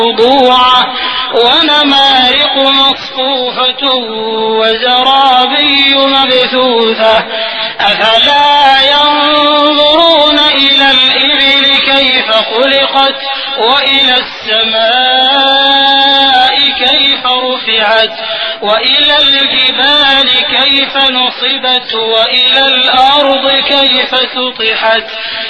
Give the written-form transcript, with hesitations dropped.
موضوعة ونمارق مصفوفة وزرابي مبثوثة أفلا ينظرون إلى الإبل كيف خلقت وإلى السماء كيف رفعت وإلى الجبال كيف نصبت وإلى الأرض كيف سطحت